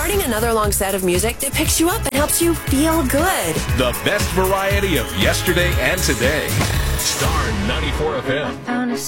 starting another long set of music that picks you up and helps you feel good. The best variety of yesterday and today. Star 94 FM. Found a